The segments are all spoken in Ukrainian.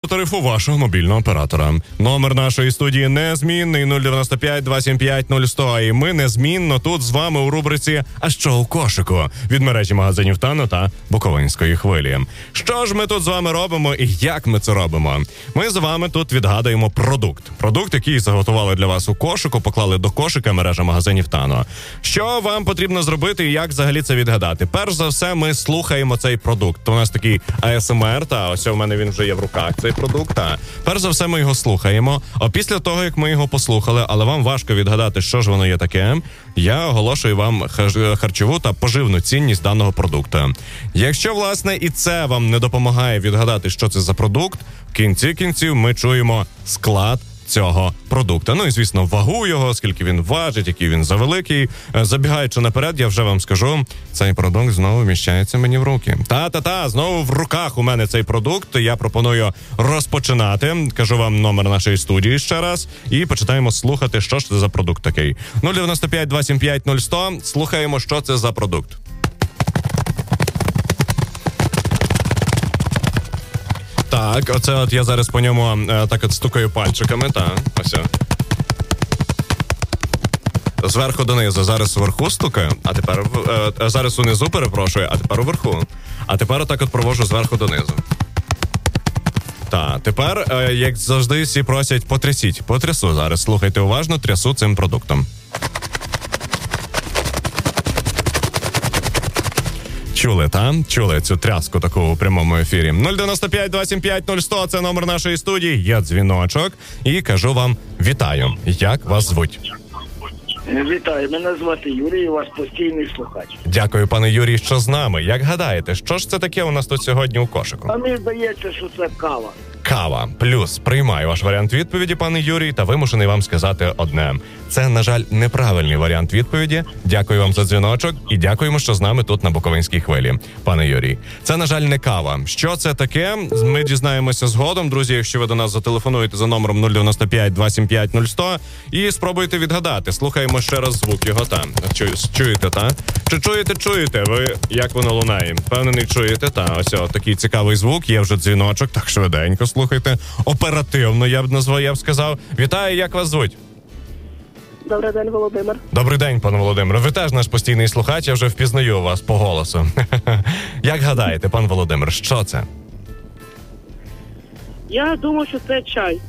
тарифу вашого мобільного оператора. Номер нашої студії незмінний 095-275-0100. І ми незмінно тут з вами у рубриці «А що у кошику?» від мережі магазинів «Тано» та Буковинської хвилі. Що ж ми тут з вами робимо і як ми це робимо? Ми з вами тут відгадуємо продукт. Продукт, який заготували для вас у кошику, поклали до кошика мережа магазинів «Тано». Що вам потрібно зробити і як взагалі це відгадати? Перш за все, ми слухаємо цей продукт. У нас такий АСМР, та ось у мене він вже є в руках, цей продукт. Та. Перш за все, ми його слухаємо. А після того, як ми його послухали, але вам важко відгадати, що ж воно є таке, я оголошую вам харчову та поживну цінність даного продукту. Якщо, власне, і це вам не допомагає відгадати, що це за продукт, в кінці кінців ми чуємо склад цього продукту. Ну і, звісно, вагу його, скільки він важить, який він завеликий. Забігаючи наперед, я вже вам скажу, цей продукт знову вміщається мені в руки. Знову в руках у мене цей продукт. Я пропоную розпочинати. Кажу вам номер нашої студії ще раз і починаємо слухати, що ж це за продукт такий. 095-275-0100. Слухаємо, що це за продукт. Так, оце от я зараз по ньому так от стукаю пальчиками, так, ось. Зверху донизу, зараз вверху стукаю, а тепер, зараз унизу перепрошую, а тепер уверху. А тепер отак от провожу зверху донизу. Так, тепер, як завжди, всі просять, потрясіть. Потрясу зараз, слухайте уважно, трясу цим продуктом. Чули, та? Чули цю тряску таку у прямому ефірі. 095-275-0100 – це номер нашої студії, є дзвіночок. І кажу вам вітаю. Як вас звуть? Вітаю, мене звати Юрій, у вас постійний слухач. Дякую, пане Юрій, що з нами. Як гадаєте, що ж це таке у нас тут сьогодні у кошику? А мені здається, що це кава. Кава. Плюс. Приймаю ваш варіант відповіді, пане Юрій, та вимушений вам сказати одне. Це, на жаль, неправильний варіант відповіді. Дякую вам за дзвіночок і дякуємо, що з нами тут на Буковинській хвилі, пане Юрій. Це, на жаль, не кава. Що це таке? Ми дізнаємося згодом, друзі, якщо ви до нас зателефонуєте за номером 095-275-0100 і спробуйте відгадати. Слухаємо ще раз звук його там. Чуєте, та? Чи чуєте? Ви, як воно лунає? Впевнений, чуєте? Та, ось такий цікавий звук, є вже дзвіночок, так швиденько. Слухайте, оперативно, я б сказав. Вітаю, як вас звуть? Добрий день, Володимир. Добрий день, пане Володимире. Ви теж наш постійний слухач, я вже впізнаю вас по голосу. Як гадаєте, пан Володимир, що це? Я думаю, що це чай.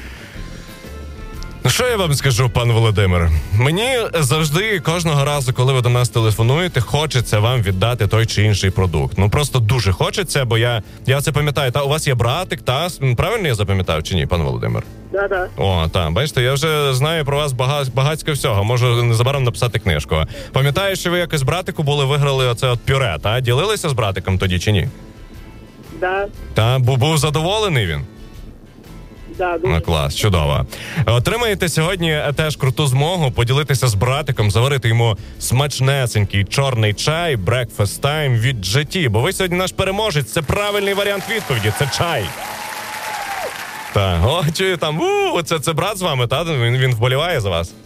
Що я вам скажу, пан Володимир? Мені завжди, кожного разу, коли ви до нас телефонуєте, хочеться вам віддати той чи інший продукт. Ну, просто дуже хочеться, бо я це пам'ятаю. Та у вас є братик, та? Правильно я запам'ятав чи ні, пан Володимир? Да. О, так, бачите, я вже знаю про вас багацько всього. Можу незабаром написати книжку. Пам'ятаю, що ви якось братику виграли оце от пюре, та? Ділилися з братиком тоді чи ні? Да. Та, був задоволений він? Да, дуже. Клас, чудово. Отримаєте сьогодні теж круту змогу поділитися з братиком, заварити йому смачнесенький чорний чай Breakfast Time від GT, бо ви сьогодні наш переможець, це правильний варіант відповіді, це чай. Так, чи там, це брат з вами, та? Він вболіває за вас?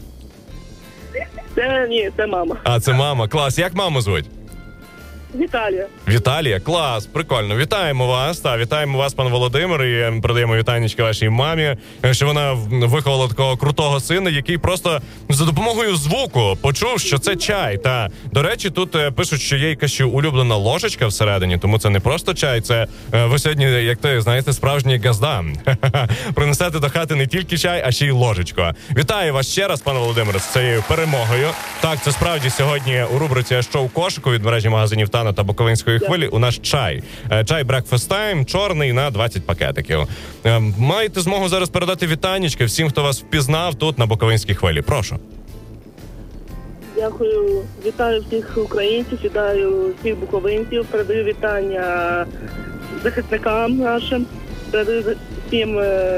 Це мама. А, це мама, клас, як маму звуть? Віталія, клас, прикольно. Вітаємо вас, вітаємо вас, пан Володимир, і передаємо вітанечки вашій мамі, що вона виховала такого крутого сина, який просто за допомогою звуку почув, що це чай. Та, до речі, тут пишуть, що є якась улюблена ложечка всередині, тому це не просто чай, це ви сьогодні, як ти знаєте, справжній газда. Принесете до хати не тільки чай, а ще й ложечку. Вітаю вас ще раз, пане Володимире, з цією перемогою. Так, це справді сьогодні у рубриці «Що у кошику» від мережі магазинів «Тано» та Буковинської хвилі у нас чай. Чай Breakfast Time, чорний на 20 пакетиків. Маєте змогу зараз передати вітанечки всім, хто вас впізнав тут на Буковинській хвилі. Прошу. Дякую. Вітаю всіх українців, вітаю всіх буковинців, передаю вітання захисникам нашим, передаю всім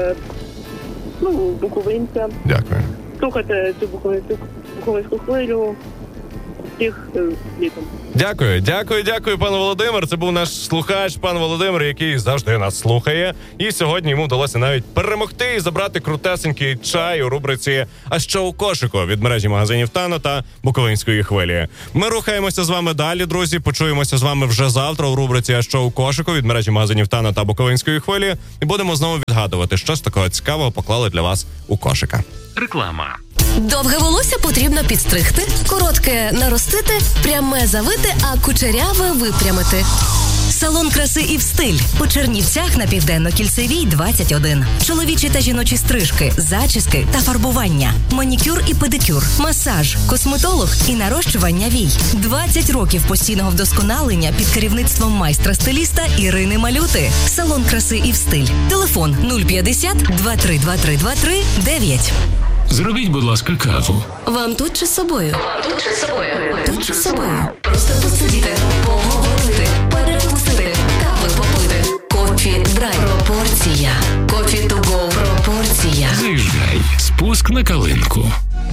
буковинцям. Дякую. Слухайте цю буковинську хвилю. Всіх літом. Дякую, пан Володимир. Це був наш слухач, пан Володимир, який завжди нас слухає. І сьогодні йому вдалося навіть перемогти і забрати крутесенький чай у рубриці «А що у кошику» від мережі магазинів «Тано» та Буковинської хвилі. Ми рухаємося з вами далі, друзі. Почуємося з вами вже завтра у рубриці «А що у кошику» від мережі магазинів «Тано» та Буковинської хвилі. І будемо знову відгадувати, що з такого цікавого поклали для вас у кошика. Реклама. Довге волосся потрібно підстригти, коротке наростити, пряме завити, а кучеряве випрямити. Салон краси і стиль у Чернівцях на Південно-Кільцевій, 21. Чоловічі та жіночі стрижки, зачіски та фарбування, манікюр і педикюр, масаж, косметолог і нарощування вій. 20 років постійного вдосконалення під керівництвом майстра-стиліста Ірини Малюти. Салон краси і стиль. Телефон 050 2323 9. Зробіть, будь ласка, каву. Вам тут чи з собою? Тут чи з собою? Просто посидіти, поговорити, перекусити, кави попити. Кофі драйв. Пропорція. Кофі to go. Пропорція. Заїжджай. Спуск на Калинку.